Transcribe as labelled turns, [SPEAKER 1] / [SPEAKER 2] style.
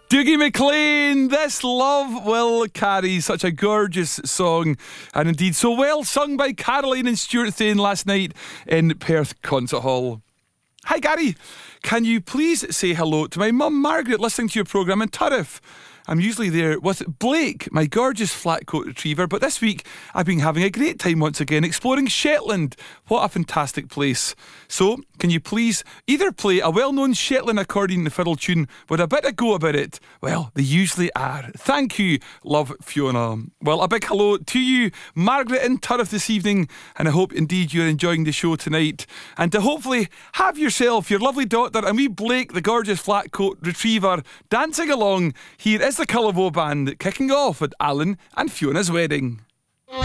[SPEAKER 1] Dougie MacLean, This Love Will Carry. Such a gorgeous song, and indeed so well sung by Caroline and Stuart Thane last night in Perth Concert Hall. Hi Gary, can you please say hello to my mum Margaret listening to your programme in Turriff? I'm usually there with Blake, my gorgeous flat coat retriever, but this week I've been having a great time once again exploring Shetland. What a fantastic place. So, can you please either play a well-known Shetland accordion and fiddle tune with a bit of go about it? Well, they usually are. Thank you, love Fiona. Well, a big hello to you, Margaret in Turriff this evening, and I hope indeed you're enjoying the show tonight. And to hopefully have yourself, your lovely daughter, and wee Blake, the gorgeous flat coat retriever, dancing along. Here is the Colourbo Band kicking off at Alan and Fiona's wedding.